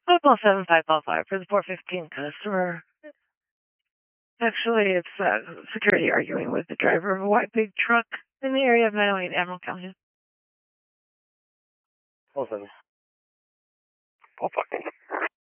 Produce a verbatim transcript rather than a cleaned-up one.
Ball seven five ball five for the four fifteen customer. Actually, it's uh, security arguing with the driver of a white big truck in the area of nine oh eight Emerald County. Ball seven. Ball fucking.